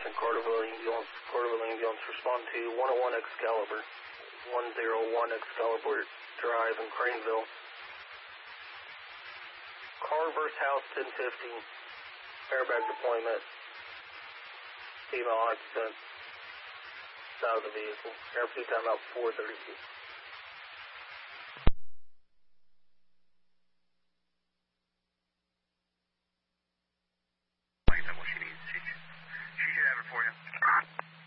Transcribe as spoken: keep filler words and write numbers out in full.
and Carterville Ambulance. Carterville Ambulance, respond to one oh one Excalibur, one oh one Excalibur Drive in Craneville. Car versus house, ten fifteen. Airbag deployment. Female occupant. Out of the vehicle. Air P time out four thirty-two.